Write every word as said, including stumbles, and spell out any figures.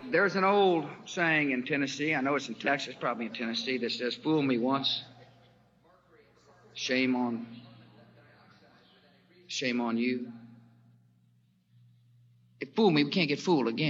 There's an old saying in Tennessee, I know it's in Texas, probably in Tennessee, that says, fool me once, shame on, shame on you. If fool me, we can't get fooled again.